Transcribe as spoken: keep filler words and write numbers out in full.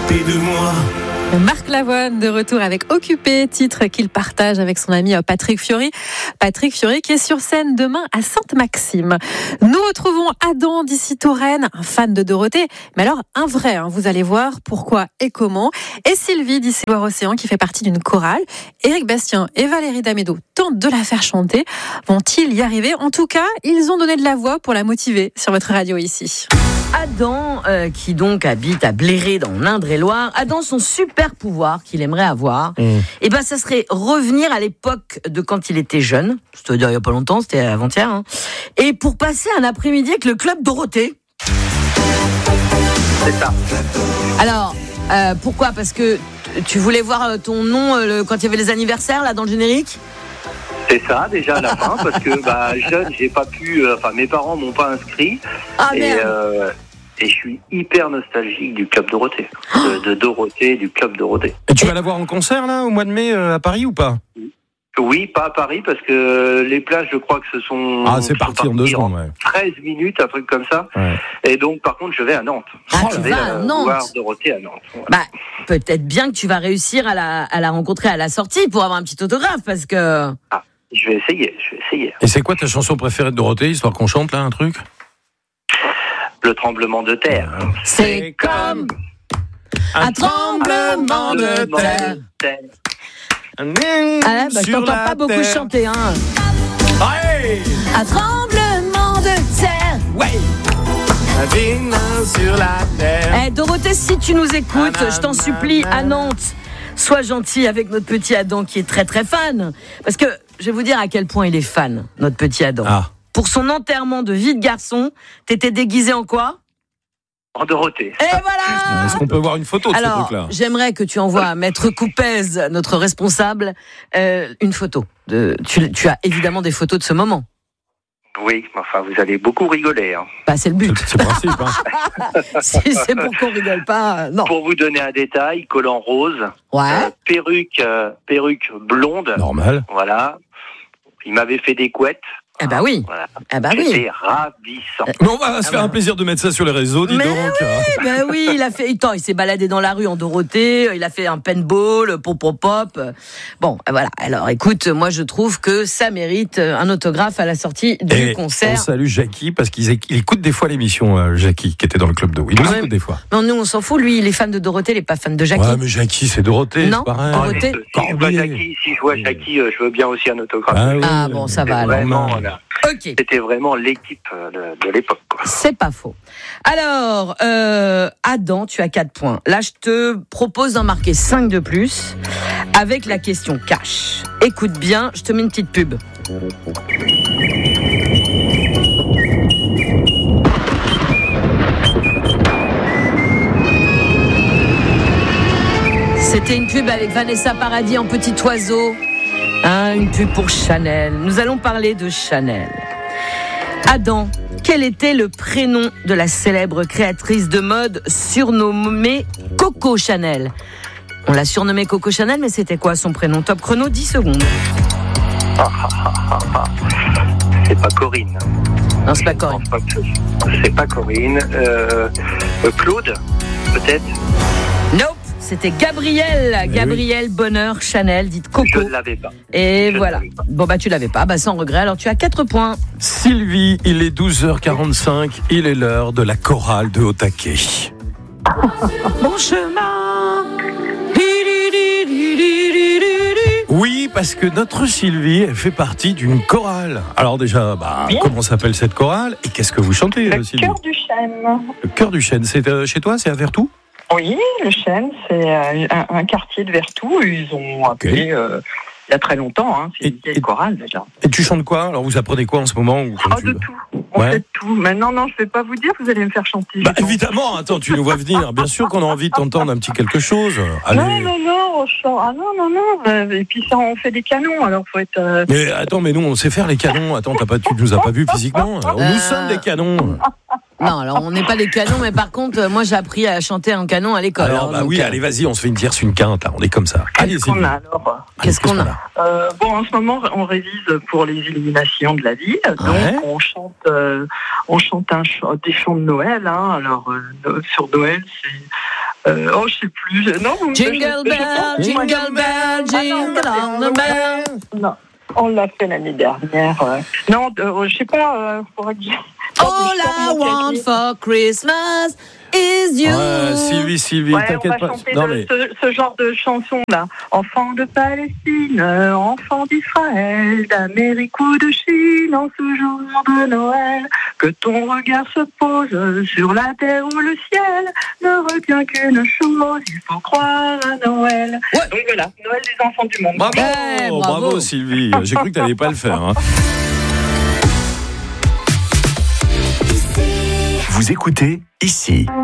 s'occuper de moi. Marc Lavoine de retour avec Occupé, titre qu'il partage avec son ami Patrick Fiori. Patrick Fiori qui est sur scène demain à Sainte-Maxime. Nous retrouvons Adam d'ici Touraine, un fan de Dorothée, mais alors un vrai, hein, vous allez voir pourquoi et comment. Et Sylvie d'ici Loire-Océan qui fait partie d'une chorale. Éric Bastien et Valérie Damédo tentent de la faire chanter. Vont-ils y arriver ? En tout cas, ils ont donné de la voix pour la motiver sur votre radio ici. Adam, euh, qui donc habite à Bléré dans l'Indre-et-Loire, Adam, son super pouvoir qu'il aimerait avoir, mmh. et ben ça serait revenir à l'époque de quand il était jeune, c'est-à-dire il n'y a pas longtemps, c'était avant-hier, hein, et pour passer un après-midi avec le club Dorothée. C'est ça. Alors, euh, pourquoi ? Parce que tu voulais voir ton nom euh, le, quand il y avait les anniversaires là dans le générique ? C'est ça, déjà à la fin, parce que bah, jeune, j'ai pas pu. Enfin, euh, mes parents m'ont pas inscrit. Ah, et, euh, et je suis hyper nostalgique du Club Dorothée. De, de Dorothée, du Club Dorothée. Et tu vas la voir en concert, là, au mois de mai, euh, à Paris ou pas ? Oui, pas à Paris, parce que les places, je crois que ce sont. Ah, c'est parti en deux secondes, ouais. treize minutes, un truc comme ça. Ouais. Et donc, par contre, je vais à Nantes. Ah, je tu vais vas à Nantes. voir Dorothée à Nantes. Ouais. Bah, peut-être bien que tu vas réussir à la, à la rencontrer à la sortie pour avoir un petit autographe, parce que. Ah. Je vais essayer, je vais essayer. Et c'est quoi ta chanson préférée de Dorothée, histoire qu'on chante là un truc ? Le tremblement de terre. C'est comme un tremblement de terre. Ah là, bah, je t'entends pas beaucoup terre. chanter, hein. Ouais. Un tremblement de terre. Ouais. Sur la terre. Eh, Dorothée, si tu nous écoutes, ah, je t'en supplie, à Nantes, sois gentil avec notre petit Adam qui est très très fan. Parce que je vais vous dire à quel point il est fan, notre petit Adam. Ah. Pour son enterrement de vie de garçon, t'étais déguisé en quoi ? En Dorothée. Et voilà. Est-ce qu'on peut voir une photo de Alors, ce truc-là ? J'aimerais que tu envoies à Maître Coupez, notre responsable, euh, une photo. De, tu, tu as évidemment des photos de ce moment. Oui, enfin, vous allez beaucoup rigoler. Hein. Bah, c'est le but. C'est, c'est le principe. Hein. Si c'est pour qu'on rigole pas, non. Pour vous donner un détail, collant rose, ouais. euh, perruque, euh, perruque blonde. Normal. Voilà. Il m'avait fait des couettes. Ah bah oui. Voilà. Ah bah C'était oui. ravissant. Mais on va se ah faire bah. un plaisir de mettre ça sur les réseaux, dis mais donc. Oui, bah oui, il a fait. Attends, il s'est baladé dans la rue en Dorothée, il a fait un paintball, pop pop pop. Bon, voilà. Alors, écoute, moi je trouve que ça mérite un autographe à la sortie du Et concert. On salue Jackie parce qu'il écoute des fois l'émission, euh, Jackie, qui était dans le club d'eau. Il nous ouais, écoute des fois. Non, nous on s'en fout. Lui, il est fan de Dorothée, il est pas fan de Jackie. Ouais, mais Jackie, c'est Dorothée. Non, c'est pareil. Dorothée. Si je vois Jackie, si je vois Jackie, euh, je veux bien aussi un autographe. Ah, oui, ah bon, ça va alors. Vraiment, voilà. Ok. C'était vraiment l'équipe de, de l'époque. Quoi. C'est pas faux. Alors, euh, Adam, tu as quatre points. Là, je te propose d'en marquer cinq de plus avec la question cash. Écoute bien, je te mets une petite pub. C'était une pub avec Vanessa Paradis en petit oiseau. Hein, une pub pour Chanel. Nous allons parler de Chanel. Adam, quel était le prénom de la célèbre créatrice de mode surnommée Coco Chanel ? On l'a surnommée Coco Chanel, mais c'était quoi son prénom ? Top chrono, dix secondes. Ah, ah, ah, ah. C'est pas Corinne. Non, c'est pas Corinne. C'est pas Corinne. Euh, Claude, peut-être ? Nope. C'était Gabrielle, Gabrielle oui. Bonheur Chanel, dite Coco. Je ne l'avais pas. Et je voilà. Bon bah tu l'avais pas, bah sans regret. Alors tu as quatre points. Sylvie, il est douze heures quarante-cinq, il est l'heure de la chorale de Haut-Taquet. Mon chemin. Oui, parce que notre Sylvie, elle fait partie d'une chorale. Alors déjà, bah, comment s'appelle cette chorale ? Et qu'est-ce que vous chantez, Le Sylvie ? Cœur du Chêne. Le Cœur du Chêne, c'est euh, chez toi ? C'est à Vertou ? Oui, le Chêne, c'est un, un quartier de Vertou. Ils ont appelé okay. euh, il y a très longtemps. Hein, c'est et, une vieille chorale déjà. Et tu chantes quoi ? Alors vous apprenez quoi en ce moment ou Oh, de tout. On ouais. fait de tout. Mais non, non, je ne vais pas vous dire, vous allez me faire chanter. Bah, évidemment, attends, tu nous vois venir. Bien sûr qu'on a envie de t'entendre un petit quelque chose. Allez. Non, non, non, chante... ah, non, non, non. Et puis ça, on fait des canons, alors faut être. Euh... Mais attends, mais nous, on sait faire les canons. Attends, t'as pas, tu nous as pas vus physiquement. Alors, euh... Nous sommes des canons. Non, alors on n'est pas des canons, mais par contre, moi j'ai appris à chanter en canon à l'école. Alors, bah donc, oui, euh... allez, vas-y, on se fait une tierce, une quinte, là, on est comme ça. Qu'est-ce allez, qu'on a alors Qu'est-ce qu'on a euh, Bon, en ce moment, on révise pour les illuminations de la ville, donc ouais. on chante, euh, on chante un ch- des chants de Noël. Hein. Alors, euh, sur Noël, c'est Euh, oh, je sais plus. Je- Non, vous me- Jingle je- je- bell, je- jingle bell, jingle all the bell. Non, on l'a fait l'année dernière. ouais. Non, euh, je sais pas. Euh, faudrait que je... All I want for Christmas is you. Ouais, Sylvie, Sylvie, Ouais, on t'inquiète va pas. chanter Non, de- mais... ce, ce genre de chanson-là. Enfant de Palestine, euh, enfant d'Israël, d'Amérique ou de Chine, en ce jour de Noël, que ton regard se pose sur la terre ou le ciel, ne retient qu'une chose, il faut croire à Noël. Ouais. Donc voilà, Noël des enfants du monde. Bravo, Ouais, bravo, bravo. Sylvie. J'ai cru que t'allais pas le faire. Hein. Vous écoutez ici.